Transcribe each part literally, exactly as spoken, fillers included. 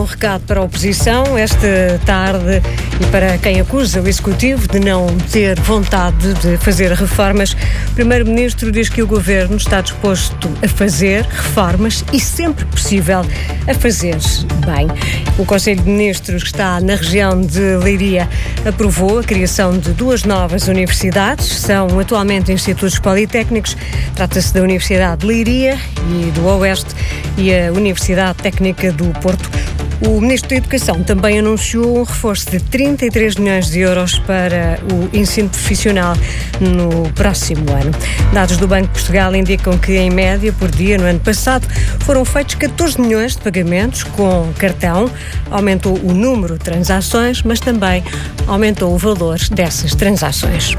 um recado para a oposição esta tarde e para quem acusa o Executivo de não ter vontade de fazer reformas. O Primeiro-Ministro diz que o Governo está disposto a fazer reformas e, sempre possível, a fazer bem. O Conselho de Ministros, que está na região de Leiria, aprovou a criação de duas novas universidades. São atualmente institutos politécnicos. Trata-se da Universidade de Leiria e do Oeste e a Universidade Técnica do Porto. O Ministro da Educação também anunciou um reforço de trinta e três milhões de euros para o ensino profissional no próximo ano. Dados do Banco de Portugal indicam que, em média, por dia, no ano passado, foram feitos catorze milhões de pagamentos com cartão. Aumentou o número de transações, mas também aumentou o valor dessas transações.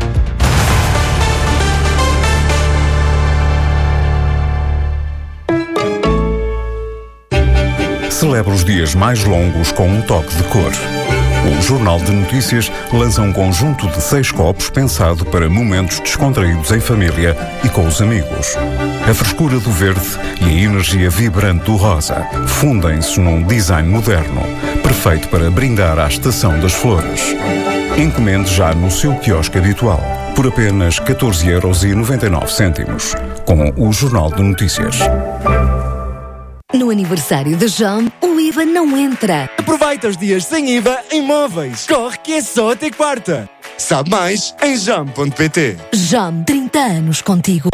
Celebra os dias mais longos com um toque de cor. O Jornal de Notícias lança um conjunto de seis copos pensado para momentos descontraídos em família e com os amigos. A frescura do verde e a energia vibrante do rosa fundem-se num design moderno, perfeito para brindar à estação das flores. Encomende já no seu quiosque habitual, por apenas catorze euros e noventa e nove cêntimos, com o Jornal de Notícias. No aniversário da Jam, o I V A não entra. Aproveita os dias sem I V A em móveis. Corre que é só até quarta. Sabe mais em jam ponto pt. Jam, trinta anos contigo.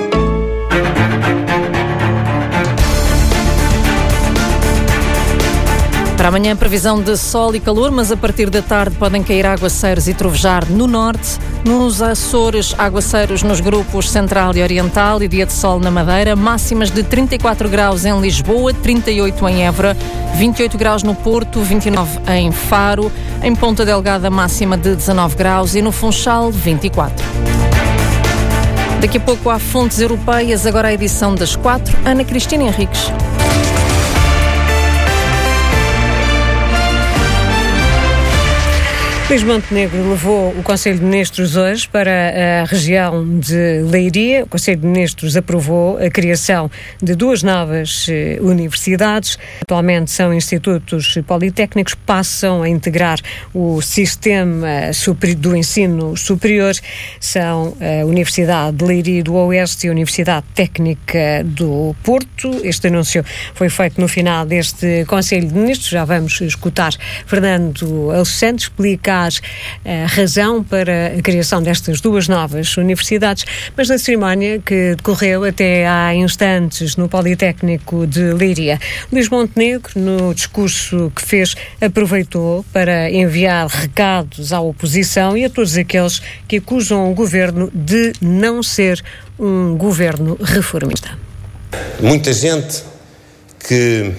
Para amanhã, previsão de sol e calor, mas a partir da tarde podem cair aguaceiros e trovejar no norte. Nos Açores, aguaceiros nos grupos central e oriental e dia de sol na Madeira. Máximas de trinta e quatro graus em Lisboa, trinta e oito em Évora, vinte e oito graus no Porto, vinte e nove em Faro. Em Ponta Delgada, máxima de dezanove graus e no Funchal, vinte e quatro. Daqui a pouco há fontes europeias, agora a edição das quatro. Ana Cristina Henriques. Luís Montenegro levou o Conselho de Ministros hoje para a região de Leiria. O Conselho de Ministros aprovou a criação de duas novas eh, universidades. Atualmente são institutos politécnicos, passam a integrar o sistema super, do ensino superior. São a Universidade de Leiria do Oeste e a Universidade Técnica do Porto. Este anúncio foi feito no final deste Conselho de Ministros. Já vamos escutar Fernando Alexandre explicar a razão para a criação destas duas novas universidades, mas na cerimónia que decorreu até há instantes no Politécnico de Leiria, Luís Montenegro, no discurso que fez, aproveitou para enviar recados à oposição e a todos aqueles que acusam o governo de não ser um governo reformista. Muita gente que,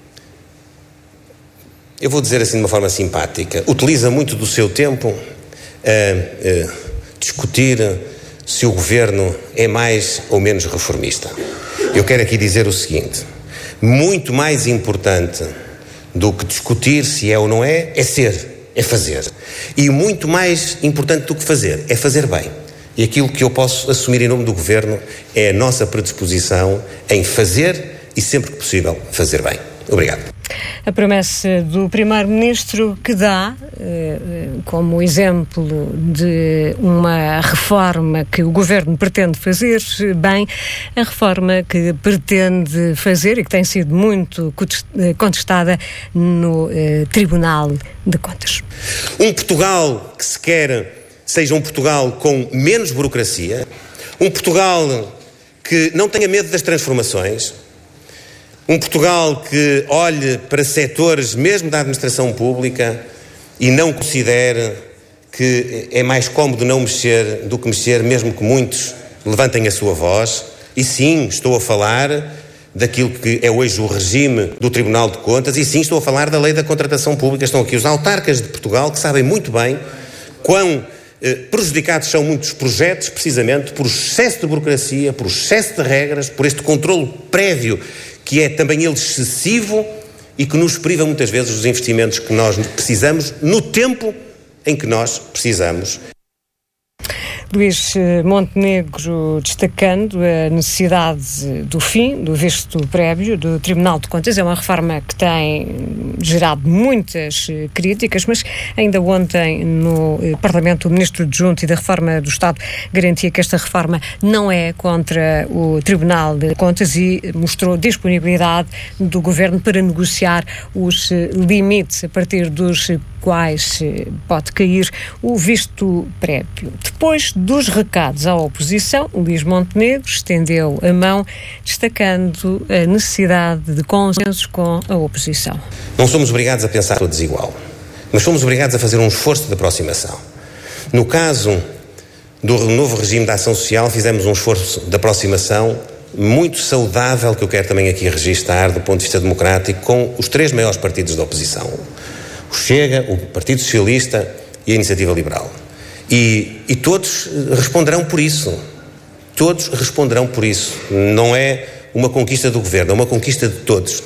eu vou dizer assim de uma forma simpática, utiliza muito do seu tempo a, a discutir se o governo é mais ou menos reformista. Eu quero aqui dizer o seguinte: muito mais importante do que discutir se é ou não é, é ser, é fazer. E muito mais importante do que fazer, é fazer bem. E aquilo que eu posso assumir em nome do governo é a nossa predisposição em fazer e, sempre que possível, fazer bem. Obrigado. A promessa do Primeiro-Ministro que dá eh, como exemplo de uma reforma que o Governo pretende fazer bem, a reforma que pretende fazer e que tem sido muito contestada no eh, Tribunal de Contas. Um Portugal que se quer seja um Portugal com menos burocracia, um Portugal que não tenha medo das transformações, um Portugal que olhe para setores mesmo da administração pública e não considere que é mais cómodo não mexer do que mexer, mesmo que muitos levantem a sua voz. E sim, estou a falar daquilo que é hoje o regime do Tribunal de Contas, e sim, estou a falar da lei da contratação pública. Estão aqui os autarcas de Portugal que sabem muito bem quão eh, prejudicados são muitos projetos, precisamente por excesso de burocracia, por excesso de regras, por este controle prévio que é também ele excessivo e que nos priva muitas vezes dos investimentos que nós precisamos no tempo em que nós precisamos. Luís Montenegro, destacando a necessidade do fim do visto prévio do Tribunal de Contas. É uma reforma que tem gerado muitas críticas, mas ainda ontem no Parlamento o Ministro Adjunto e da Reforma do Estado garantia que esta reforma não é contra o Tribunal de Contas e mostrou disponibilidade do Governo para negociar os limites a partir dos quais pode cair o visto prévio. Depois dos recados à oposição, Luís Montenegro estendeu a mão, destacando a necessidade de consenso com a oposição. Não somos obrigados a pensar todos igual, mas somos obrigados a fazer um esforço de aproximação. No caso do novo regime de ação social, fizemos um esforço de aproximação muito saudável, que eu quero também aqui registar do ponto de vista democrático, com os três maiores partidos da oposição. O Chega, o Partido Socialista e a Iniciativa Liberal. E, e todos responderão por isso. Todos responderão por isso. Não é uma conquista do Governo, é uma conquista de todos.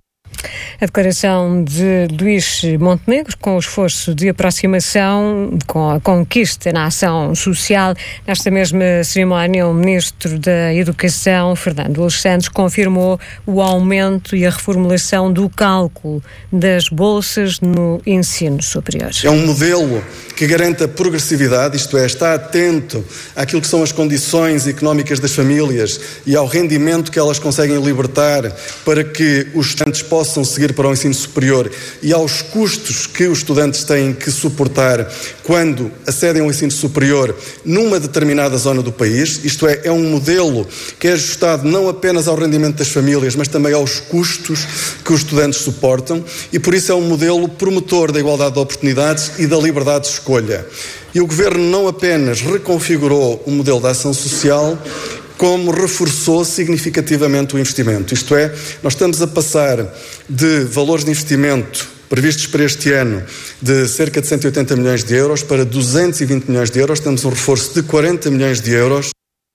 A declaração de Luís Montenegro com o esforço de aproximação, com a conquista na ação social. Nesta mesma cerimónia, o Ministro da Educação, Fernando Alexandre, confirmou o aumento e a reformulação do cálculo das bolsas no ensino superior. É um modelo que garante a progressividade, isto é, está atento àquilo que são as condições económicas das famílias e ao rendimento que elas conseguem libertar para que os estudantes possam seguir para o ensino superior e aos custos que os estudantes têm que suportar quando acedem ao ensino superior numa determinada zona do país. Isto é, é um modelo que é ajustado não apenas ao rendimento das famílias, mas também aos custos que os estudantes suportam e por isso é um modelo promotor da igualdade de oportunidades e da liberdade de escolha. E o Governo não apenas reconfigurou o modelo de ação social, como reforçou significativamente o investimento. Isto é, nós estamos a passar de valores de investimento previstos para este ano de cerca de cento e oitenta milhões de euros para duzentos e vinte milhões de euros. Temos um reforço de quarenta milhões de euros.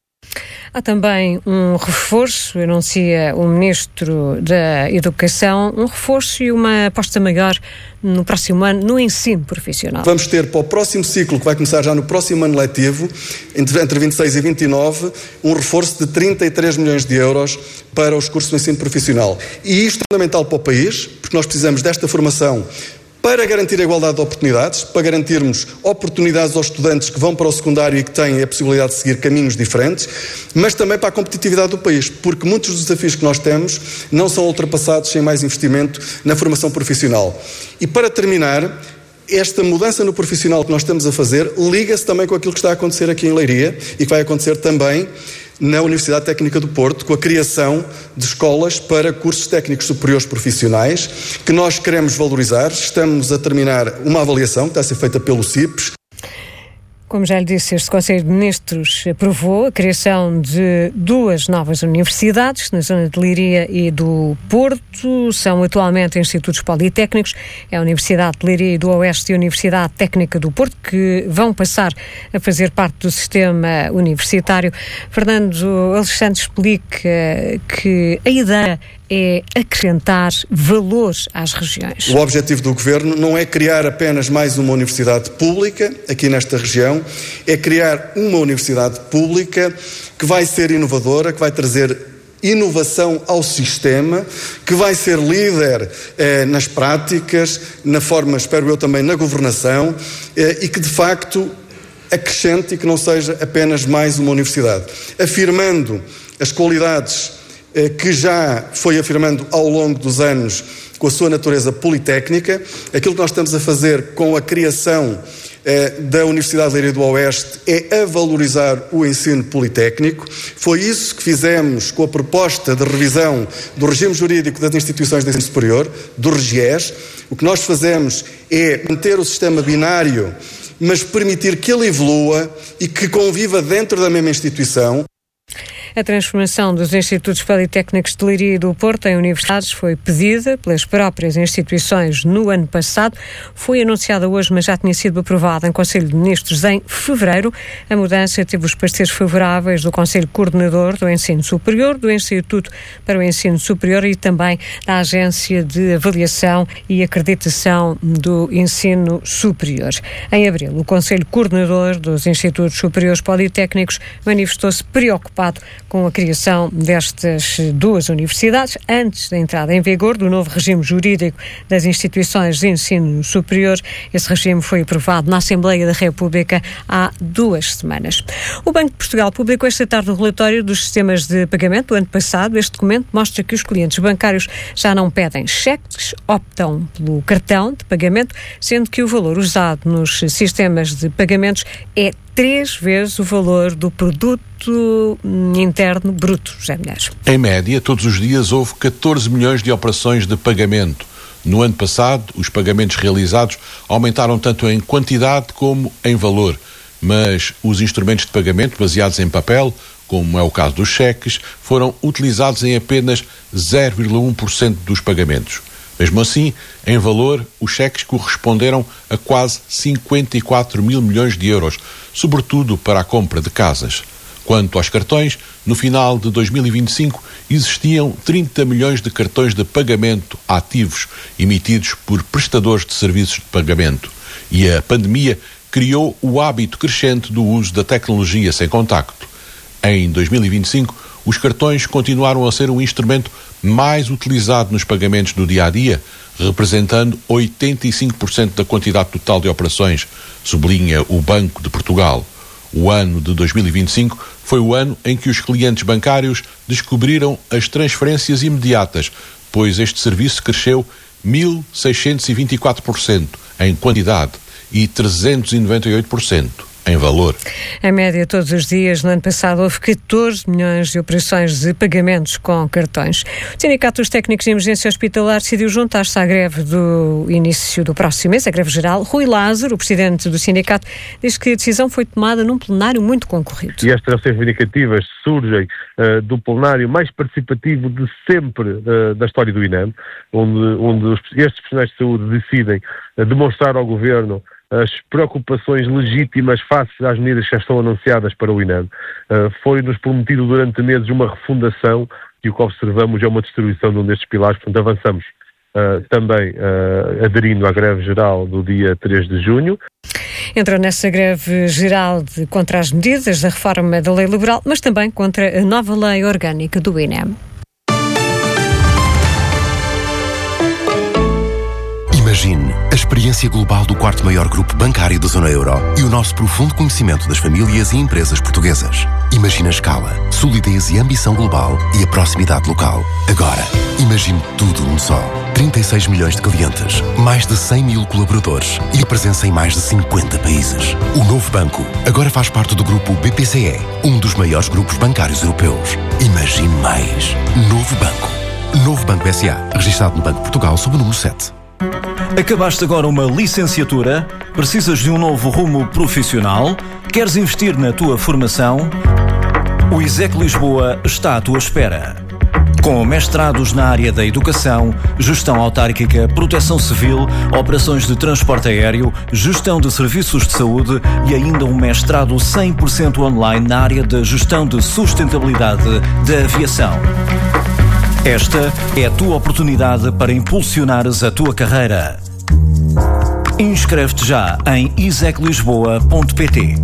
Há também um reforço, anuncia o Ministro da Educação, um reforço e uma aposta maior no próximo ano no ensino profissional. Vamos ter para o próximo ciclo, que vai começar já no próximo ano letivo, entre, entre vinte e seis e vinte e nove, um reforço de trinta e três milhões de euros para os cursos de ensino profissional. E isto é fundamental para o país, porque nós precisamos desta formação para garantir a igualdade de oportunidades, para garantirmos oportunidades aos estudantes que vão para o secundário e que têm a possibilidade de seguir caminhos diferentes, mas também para a competitividade do país, porque muitos dos desafios que nós temos não são ultrapassados sem mais investimento na formação profissional. E para terminar, esta mudança no profissional que nós estamos a fazer liga-se também com aquilo que está a acontecer aqui em Leiria e que vai acontecer também na Universidade Técnica do Porto, com a criação de escolas para cursos técnicos superiores profissionais, que nós queremos valorizar. Estamos a terminar uma avaliação que está a ser feita pelo C I P S. Como já lhe disse, este Conselho de Ministros aprovou a criação de duas novas universidades na zona de Leiria e do Porto. São atualmente institutos politécnicos. É a Universidade de Leiria e do Oeste e a Universidade Técnica do Porto, que vão passar a fazer parte do sistema universitário. Fernando Alexandre explica que a ideia é acrescentar valores às regiões. O objetivo do Governo não é criar apenas mais uma universidade pública aqui nesta região, é criar uma universidade pública que vai ser inovadora, que vai trazer inovação ao sistema, que vai ser líder eh, nas práticas, na forma, espero eu também, na governação eh, e que de facto acrescente e que não seja apenas mais uma universidade, afirmando as qualidades que já foi afirmando ao longo dos anos com a sua natureza politécnica. Aquilo que nós estamos a fazer com a criação eh, da Universidade de Leiria do Oeste é a valorizar o ensino politécnico. Foi isso que fizemos com a proposta de revisão do regime jurídico das instituições de ensino superior, do REGIES. O que nós fazemos é manter o sistema binário, mas permitir que ele evolua e que conviva dentro da mesma instituição. A transformação dos Institutos Politécnicos de Leiria e do Porto em universidades foi pedida pelas próprias instituições no ano passado. Foi anunciada hoje, mas já tinha sido aprovada em Conselho de Ministros em fevereiro. A mudança teve os pareceres favoráveis do Conselho Coordenador do Ensino Superior, do Instituto para o Ensino Superior e também da Agência de Avaliação e Acreditação do Ensino Superior. Em abril, o Conselho Coordenador dos Institutos Superiores Politécnicos manifestou-se preocupado com a criação destas duas universidades antes da entrada em vigor do novo regime jurídico das instituições de ensino superior. Esse regime foi aprovado na Assembleia da República há duas semanas. O Banco de Portugal publicou esta tarde o relatório dos sistemas de pagamento do ano passado. Este documento mostra que os clientes bancários já não pedem cheques, optam pelo cartão de pagamento, sendo que o valor usado nos sistemas de pagamentos é três vezes o valor do produto interno bruto. José Milheiros. Em média, todos os dias houve catorze milhões de operações de pagamento. No ano passado, os pagamentos realizados aumentaram tanto em quantidade como em valor, mas os instrumentos de pagamento baseados em papel, como é o caso dos cheques, foram utilizados em apenas zero vírgula um por cento dos pagamentos. Mesmo assim, em valor, os cheques corresponderam a quase cinquenta e quatro mil milhões de euros, sobretudo para a compra de casas. Quanto aos cartões, no final de dois mil e vinte e cinco existiam trinta milhões de cartões de pagamento ativos emitidos por prestadores de serviços de pagamento. E a pandemia criou o hábito crescente do uso da tecnologia sem contacto. Em dois mil e vinte e cinco, os cartões continuaram a ser o instrumento mais utilizado nos pagamentos do dia-a-dia, representando oitenta e cinco por cento da quantidade total de operações, sublinha o Banco de Portugal. O ano de dois mil e vinte e cinco foi o ano em que os clientes bancários descobriram as transferências imediatas, pois este serviço cresceu mil seiscentos e vinte e quatro por cento em quantidade e trezentos e noventa e oito por cento em valor. Em média, todos os dias, no ano passado, houve catorze milhões de operações de pagamentos com cartões. O Sindicato dos Técnicos de Emergência Hospitalar decidiu juntar-se à greve do início do próximo mês, a greve geral. Rui Lázaro, o presidente do sindicato, diz que a decisão foi tomada num plenário muito concorrido. E estas reivindicativas surgem uh, do plenário mais participativo de sempre uh, da história do INEM, onde, onde os, estes profissionais de saúde decidem uh, demonstrar ao Governo as preocupações legítimas face às medidas que já estão anunciadas para o INEM. Uh, Foi-nos prometido durante meses uma refundação e o que observamos é uma destruição de um destes pilares, portanto avançamos uh, também uh, aderindo à greve geral do dia três de junho. Entrou nessa greve geral de, contra as medidas da reforma da lei laboral, mas também contra a nova lei orgânica do INEM. Imagine a experiência global do quarto maior grupo bancário da zona euro e o nosso profundo conhecimento das famílias e empresas portuguesas. Imagine a escala, solidez e ambição global e a proximidade local. Agora, imagine tudo num só. trinta e seis milhões de clientes, mais de cem mil colaboradores e presença em mais de cinquenta países. O novo banco agora faz parte do grupo B P C E, um dos maiores grupos bancários europeus. Imagine mais. Novo Banco. Novo Banco S A, registado no Banco de Portugal sob o número sete. Acabaste agora uma licenciatura? Precisas de um novo rumo profissional? Queres investir na tua formação? O ISEC Lisboa está à tua espera. Com mestrados na área da educação, gestão autárquica, proteção civil, operações de transporte aéreo, gestão de serviços de saúde e ainda um mestrado cem por cento online na área da gestão de sustentabilidade da aviação. Esta é a tua oportunidade para impulsionares a tua carreira. Inscreve-te já em isec lisboa ponto pt.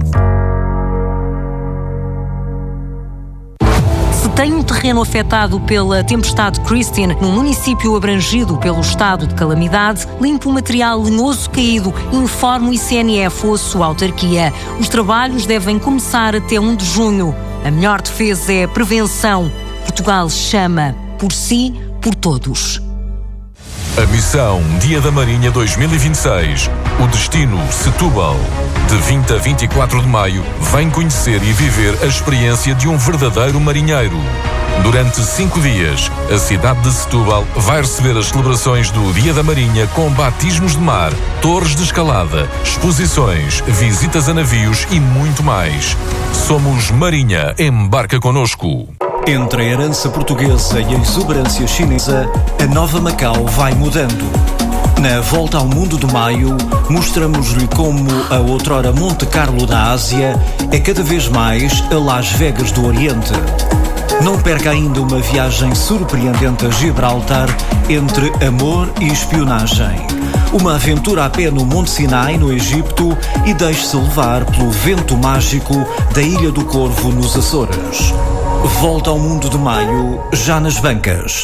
Se tem um terreno afetado pela tempestade Christine, num município abrangido pelo estado de calamidade, limpe o material lenhoso caído, informe o I C N F ou a sua autarquia. Os trabalhos devem começar até um de junho. A melhor defesa é a prevenção. Portugal chama. Por si, por todos. A missão Dia da Marinha dois mil e vinte e seis. O destino Setúbal. De vinte a vinte e quatro de maio, vem conhecer e viver a experiência de um verdadeiro marinheiro. Durante cinco dias, a cidade de Setúbal vai receber as celebrações do Dia da Marinha com batismos de mar, torres de escalada, exposições, visitas a navios e muito mais. Somos Marinha. Embarca connosco. Entre a herança portuguesa e a exuberância chinesa, a nova Macau vai mudando. Na Volta ao Mundo de Maio, mostramos-lhe como a outrora Monte Carlo da Ásia é cada vez mais a Las Vegas do Oriente. Não perca ainda uma viagem surpreendente a Gibraltar entre amor e espionagem. Uma aventura a pé no Monte Sinai, no Egito, e deixe-se levar pelo vento mágico da Ilha do Corvo, nos Açores. Volta ao Mundo de Maio, já nas bancas.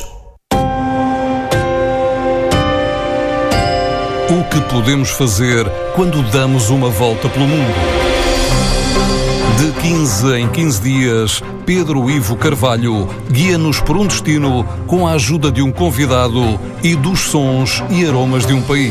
O que podemos fazer quando damos uma volta pelo mundo? De quinze em quinze dias, Pedro Ivo Carvalho guia-nos por um destino com a ajuda de um convidado e dos sons e aromas de um país.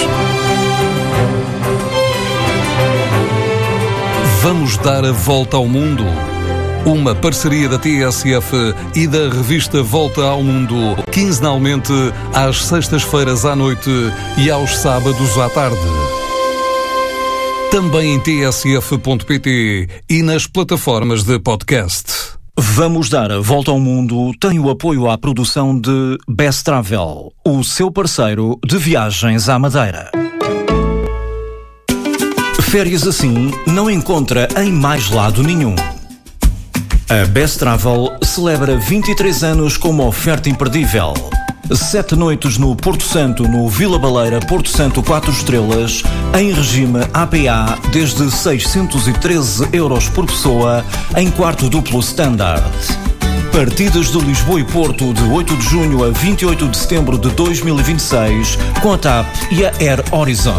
Vamos dar a volta ao mundo. Uma parceria da T S F e da revista Volta ao Mundo, quinzenalmente às sextas-feiras à noite e aos sábados à tarde. Também em t s f ponto p t e nas plataformas de podcast. Vamos dar a volta ao mundo tem o apoio à produção de Best Travel, o seu parceiro de viagens à Madeira. Férias assim não encontra em mais lado nenhum. A Best Travel celebra vinte e três anos com uma oferta imperdível. Sete noites no Porto Santo, no Vila Baleira, Porto Santo quatro estrelas, em regime A P A, desde seiscentos e treze euros por pessoa, em quarto duplo standard. Partidas de Lisboa e Porto de oito de junho a vinte e oito de setembro de dois mil e vinte e seis, com a TAP e a Air Horizon.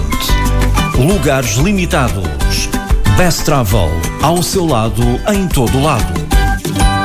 Lugares limitados. Best Travel, ao seu lado, em todo lado.